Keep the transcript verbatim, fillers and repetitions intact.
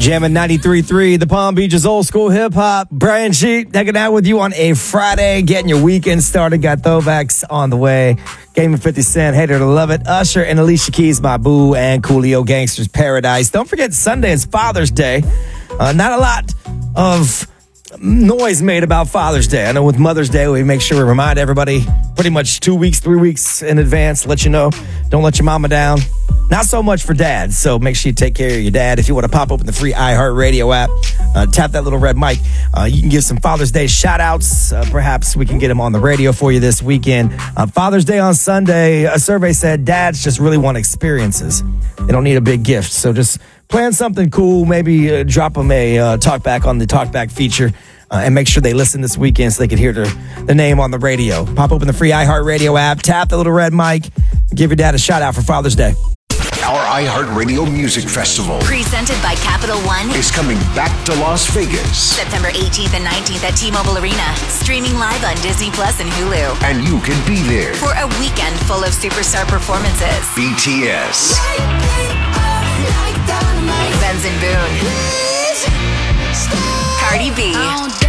Jamming ninety-three point three, the Palm Beaches old school hip hop. Brian Sheep hanging out with you on a Friday, getting your weekend started. Got throwbacks on the way. Game of fifty Cent, Hater to Love It. Usher and Alicia Keys, My Boo, and Coolio, Gangster's Paradise. Don't forget, Sunday is Father's Day. Uh, not a lot of noise made about Father's Day. I know with Mother's Day, we make sure we remind everybody pretty much two weeks, three weeks in advance, let you know. Don't let your mama down. Not so much for dads, so make sure you take care of your dad. If you want to pop open the free iHeartRadio app, uh, tap that little red mic. Uh, you can give some Father's Day shout-outs. Uh, perhaps we can get them on the radio for you this weekend. Uh, Father's Day on Sunday, a survey said dads just really want experiences. They don't need a big gift, so just plan something cool. Maybe uh, drop them a uh, talkback on the talkback feature. Uh, and make sure they listen this weekend so they can hear the, the name on the radio. Pop open the free iHeartRadio app, tap the little red mic, give your dad a shout out for Father's Day. Our iHeartRadio Music Festival, presented by Capital One, is coming back to Las Vegas. September eighteenth and nineteenth at T-Mobile Arena. Streaming live on Disney Plus and Hulu. And you can be there for a weekend full of superstar performances. B T S, Benson Boone, Cardi B,